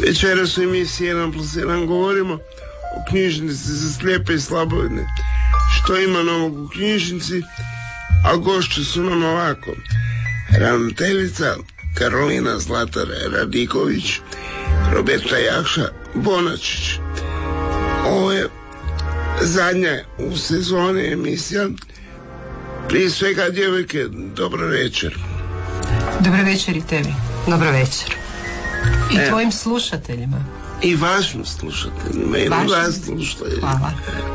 Večeras u emisiji 1+1 govorimo o knjižnici za slijepe i slabovidne. Što ima novog u knjižnici, a gošće su nam ovako: ravnateljica Karolina Zlatar Radiković, Roberta Jakša Bonačić. Ovo je zadnja u sezoni emisija. Prije svega, djevojke, dobro večer. Dobro večer i tebi. Dobro večer. I tvojim slušateljima. I vašim slušateljima. I vas slušateljima. Hvala.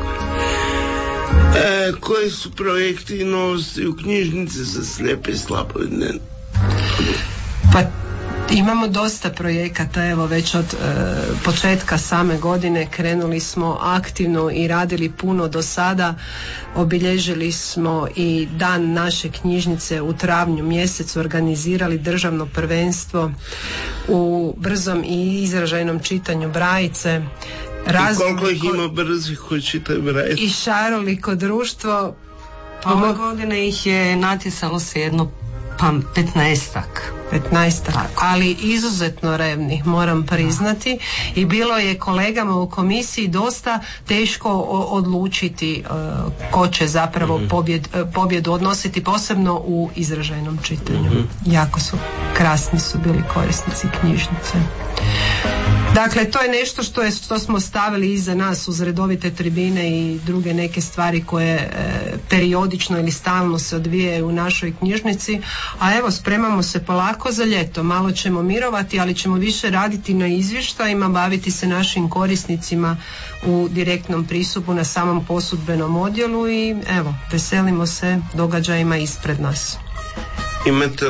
Koji su projekti i novosti u knjižnici za slijepe i slabovidne? Pa imamo dosta projekata, evo već od početka same godine krenuli smo aktivno i radili puno do sada. Obilježili smo i dan naše knjižnice u travnju mjesecu, organizirali državno prvenstvo u brzom i izražajnom čitanju Brajice. I koliko ih ima brzih koji čitaju Brajice? I šaroliko društvo. Ove godine ih je natjecalo se jedno 15-ak. Ali izuzetno revnih, moram priznati, i bilo je kolegama u komisiji dosta teško odlučiti ko će zapravo pobjedu odnositi, posebno u izražajnom čitanju. Jako su krasni su bili korisnici knjižnice. Dakle, to je nešto što smo stavili iza nas uz redovite tribine i druge neke stvari koje periodično ili stalno se odvijaju u našoj knjižnici, a evo spremamo se polako za ljeto, malo ćemo mirovati, ali ćemo više raditi na izvještajima, baviti se našim korisnicima u direktnom pristupu na samom posudbenom odjelu i evo, veselimo se događajima ispred nas. Imate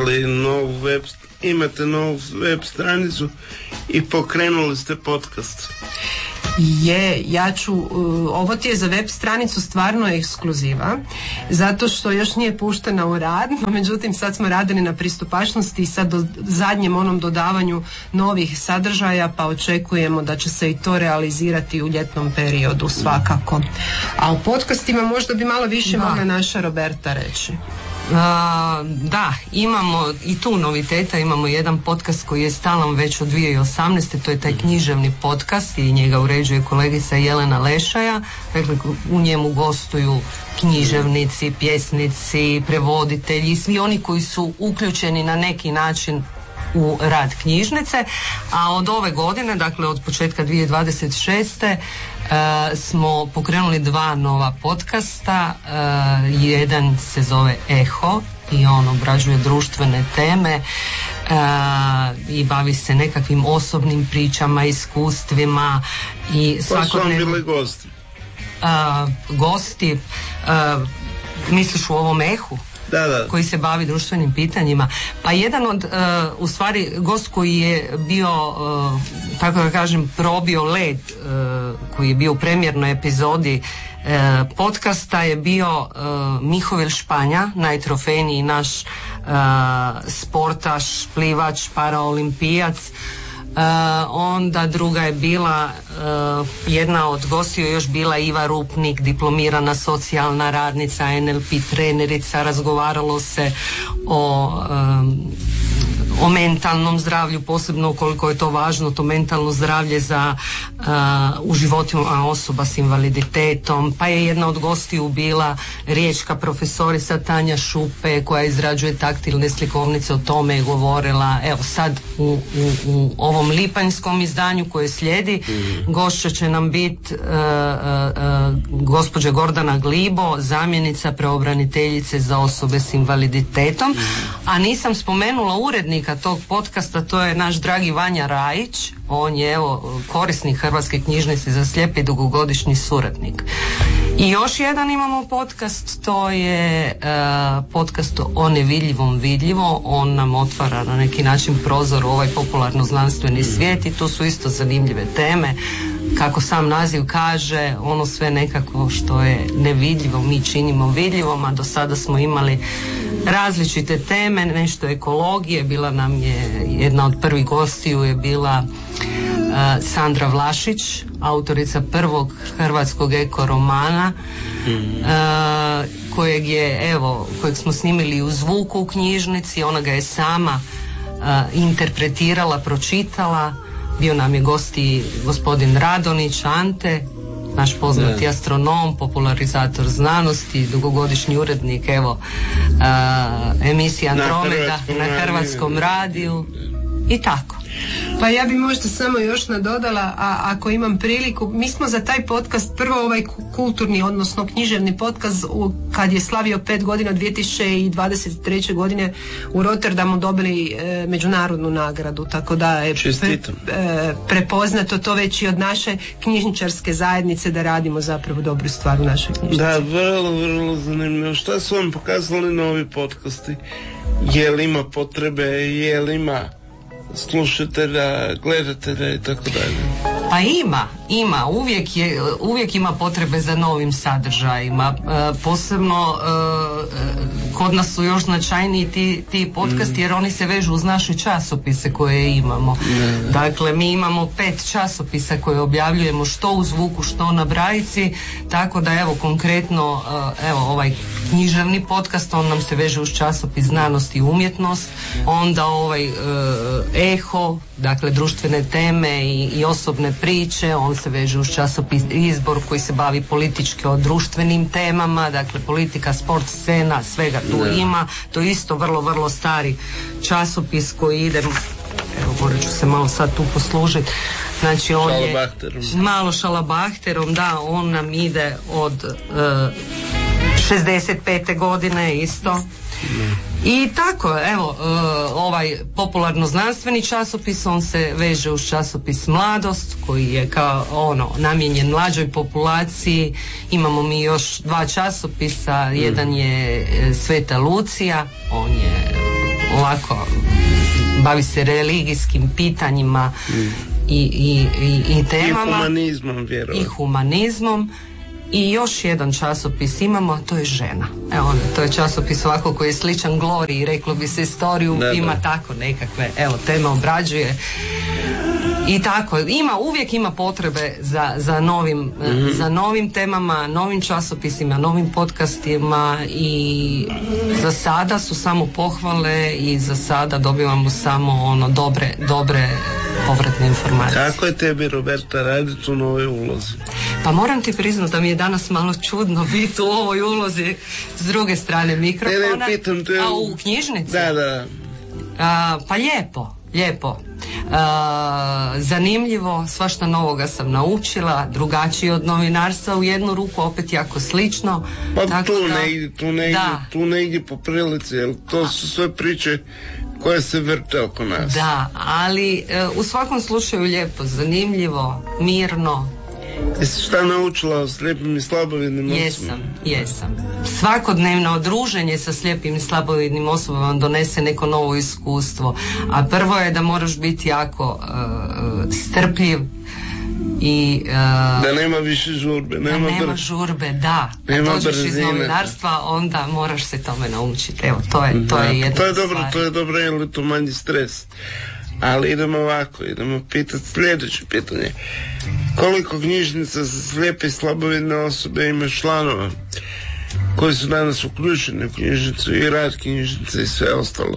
novu web stranicu i pokrenuli ste podcast? Ja ću, ovo ti je za web stranicu stvarno ekskluziva, zato što još nije puštena u rad, no međutim sad smo radili na pristupačnosti i sad zadnjem onom dodavanju novih sadržaja, pa očekujemo da će se i to realizirati u ljetnom periodu svakako. A u podcastima možda bi malo više mogla naša Roberta reći. Da, imamo i tu noviteta, imamo jedan podcast koji je stalan već od 2018. To je taj književni podcast i njega uređuje kolegica Jelena Lešaja. Dakle, u njemu gostuju književnici, pjesnici, prevoditelji, svi oni koji su uključeni na neki način u rad knjižnice, a od ove godine, dakle od početka 2026. smo pokrenuli 2 nova podcasta. Jedan se zove Eho i on obrađuje društvene teme i bavi se nekakvim osobnim pričama, iskustvima i svakodnevno. Ko su bili gosti? Gosti, misliš u ovom Ehu? Da. Koji se bavi društvenim pitanjima. Pa jedan od, u stvari, gost koji je bio, tako da kažem, probio led, koji je bio u premijernoj epizodi podcasta, je bio Mihovil Španja, najtrofejniji naš sportaš, plivač, paraolimpijac. Onda druga je bila, jedna od gostiju je još bila Iva Rupnik, diplomirana socijalna radnica, NLP trenerica. Razgovaralo se o mentalnom zdravlju, posebno koliko je to važno, to mentalno zdravlje u životima osoba s invaliditetom. Pa je jedna od gostiju bila riječka profesorica Tanja Šupe koja izrađuje taktilne slikovnice, o tome je govorila. Evo sad u ovom lipanjskom izdanju koje slijedi gošća će nam biti gospođa Gordana Glibo, zamjenica pravobraniteljice za osobe s invaliditetom. A nisam spomenula urednika tog podcasta, to je naš dragi Vanja Rajić. On je korisnik Hrvatske knjižnice za slijepe i dugogodišnji suradnik. I još jedan imamo podcast, to je podcast o nevidljivom vidljivo. On nam otvara na neki način prozor u ovaj popularno znanstveni svijet i tu su isto zanimljive teme. Kako sam naziv kaže, ono sve nekako što je nevidljivo mi činimo vidljivom, a do sada smo imali različite teme, nešto ekologije, bila nam je jedna od prvih gostiju je bila Sandra Vlašić, autorica prvog hrvatskog ekoromana, kojeg smo snimili u zvuku u knjižnici. Ona ga je sama interpretirala, pročitala, bio nam je gost i gospodin Radonić Ante, naš poznati astronom, popularizator znanosti, dugogodišnji urednik emisija Andromeda na Hrvatskom radiju i tako. Pa ja bi možda samo još nadodala, a ako imam priliku, mi smo za taj podcast, prvo ovaj kulturni, odnosno književni podcast, kad je slavio 5 godina 2023. godine u Rotterdamu dobili međunarodnu nagradu, tako da je prepoznato to već i od naše knjižničarske zajednice da radimo zapravo dobru stvar u našoj knjižnici. Da, vrlo zanimljivo. Šta su vam pokazali novi podcasti? Je li ima potrebe, je li ima slušatelja, gledatelja i tako dalje? Pa ima, uvijek ima potrebe za novim sadržajima, posebno kod nas su još značajniji ti podcasti jer oni se vežu uz naše časopise koje imamo. Dakle, mi imamo 5 časopisa koje objavljujemo što u Zvuku, što na Brajici, tako da evo konkretno ovaj književni podcast, on nam se veže uz časopis Znanost i umjetnost, onda ovaj Eho, dakle društvene teme i osobne priče, on se veže uz časopis Izbor koji se bavi politički o društvenim temama, dakle politika, sport, scena, svega tu ima. To je isto vrlo stari časopis koji ide, evo morat ću se malo sad tu poslužiti, znači on je malo šalabahterom, da, on nam ide od 65. godine isto. I tako, evo, ovaj popularno znanstveni časopis, on se veže uz časopis Mladost, koji je kao namijenjen mlađoj populaciji. Imamo mi još 2 časopisa, jedan je Sveta Lucija, on je ovako, bavi se religijskim pitanjima i temama. I humanizmom, vjerujem. I humanizmom. I još jedan časopis imamo, to je Žena. Evo, to je časopis ovako koji je sličan Gloriji, reklo bi se istoriju, ima tako nekakve, teme obrađuje. I tako, uvijek ima potrebe za novim temama, novim časopisima, novim podcastima i za sada su samo pohvale i za sada dobivamo samo dobre povratne informacije. Kako je tebi, Roberta, raditi u novoj ulozi? Pa moram ti priznati da mi je danas malo čudno biti u ovoj ulozi s druge strane mikrofona. A u knjižnici? Da. Pa lijepo. Zanimljivo, svašta novoga sam naučila, drugačiji od novinarstva u jednu ruku, opet jako slično. Pa tako tu negdje po prilici, jer to su sve priče koje se vrte oko nas. Da, ali u svakom slučaju lijepo, zanimljivo, mirno. Jesi šta naučila o slijepim i slabovidnim osobama? Jesam. Svakodnevno druženje sa slijepim i slabovidnim osobama donese neko novo iskustvo. A prvo je da moraš biti jako strpljiv i da nema više žurbe. Nema žurbe, da. Kad dođeš iz novinarstva, onda moraš se tome naučiti. Evo, to je jedna stvar. To je dobro, jer je to manji stres. Ali idemo pitati sljedeće pitanje. Koliko knjižnica za slijepe i slabovidne osobe ima članova koji su danas uključeni u knjižnicu i rad knjižnice i sve ostalo?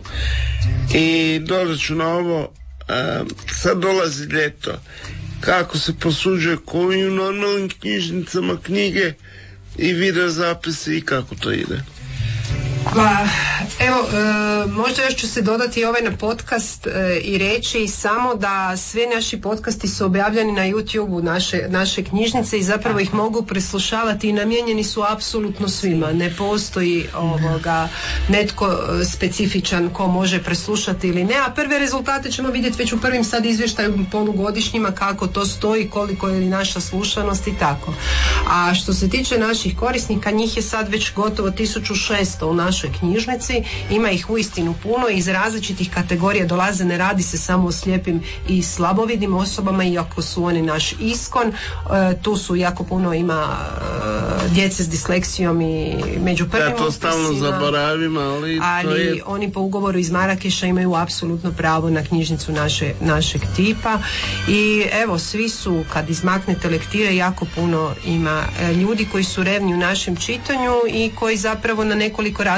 I dodat ću na ovo, sad dolazi ljeto, kako se posuđuje koji u normalnim knjižnicama knjige i video zapisi i kako to ide? Pa, evo, možda još ću se dodati ovaj na podcast i reći samo da sve naši podcasti su objavljeni na YouTube-u naše knjižnice i zapravo ih mogu preslušavati i namijenjeni su apsolutno svima. Ne postoji netko specifičan ko može preslušati ili ne, a prve rezultate ćemo vidjeti već u prvim sad izvještaju polugodišnjima kako to stoji, koliko je naša slušanost i tako. A što se tiče naših korisnika, njih je sad već gotovo 1600 u našoj knjižnici, ima ih uistinu puno, iz različitih kategorija dolaze, ne radi se samo o slijepim i slabovidnim osobama, iako su oni naš iskon, tu su jako puno, ima djece s disleksijom i među prvim to stalno zaboravim, ali oni po ugovoru iz Marakeša imaju apsolutno pravo na knjižnicu našeg tipa i evo, svi su, kad izmaknete lektire, jako puno ima ljudi koji su revni u našem čitanju i koji zapravo na nekoliko razina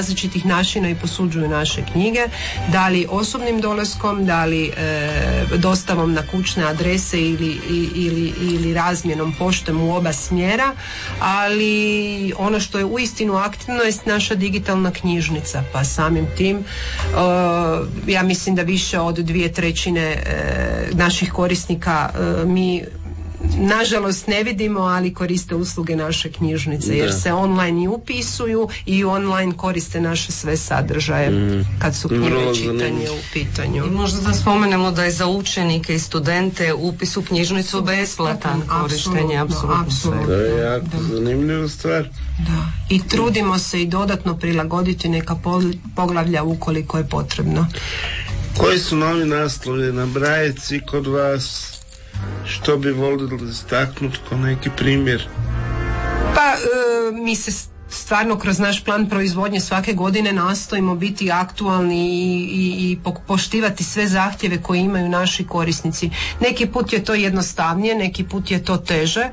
različitih načina i posuđuju naše knjige, da li osobnim dolaskom, da li dostavom na kućne adrese ili razmjenom poštom u oba smjera, ali ono što je uistinu aktivno je naša digitalna knjižnica, pa samim tim ja mislim da više od 2/3 naših korisnika mi nažalost ne vidimo, ali koriste usluge naše knjižnice, jer se online i upisuju i online koriste naše sve sadržaje kad su knjige čitanje u pitanju. I možda da spomenemo da je za učenike i studente upis u knjižnicu besplatan, korištenje apsolutno sve. To je jako zanimljiva stvar. Da. I trudimo se i dodatno prilagoditi neka poglavlja ukoliko je potrebno. Koji su novi naslovi na Brajici kod vas? Što bi volili istaknuti kao neki primjer? Pa mi se stvarno kroz naš plan proizvodnje svake godine nastojimo biti aktualni i poštivati sve zahtjeve koje imaju naši korisnici. Neki put je to jednostavnije, neki put je to teže.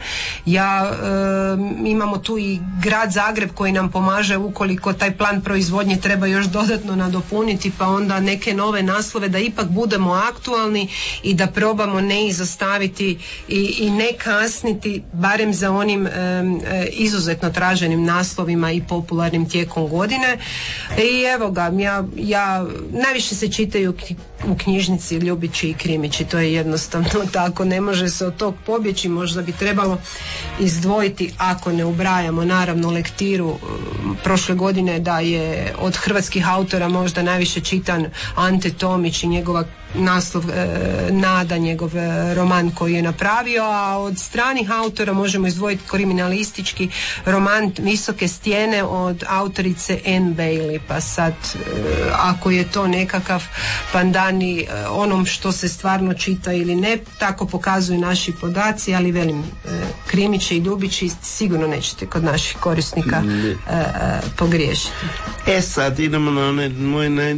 Imamo tu i grad Zagreb koji nam pomaže ukoliko taj plan proizvodnje treba još dodatno nadopuniti, pa onda neke nove naslove da ipak budemo aktualni i da probamo ne izostaviti i ne kasniti barem za onim izuzetno traženim naslovima i popularnim tijekom godine. I evo ga, ja najviše se čitaju u knjižnici Ljubići i Krimići, to je jednostavno tako, ne može se od tog pobjeći. Možda bi trebalo izdvojiti, ako ne ubrajamo naravno lektiru, prošle godine da je od hrvatskih autora možda najviše čitan Ante Tomić i njegova naslov Nada, njegov roman koji je napravio, a od stranih autora možemo izdvojiti kriminalistički roman Visoke stijene od autorice Anne Bailey. Pa sad, ako je to nekakav pandan onom što se stvarno čita ili ne, tako pokazuju naši podaci, ali velim, Krimići i Ljubići sigurno nećete kod naših korisnika pogriješiti. Sad idemo na onaj moj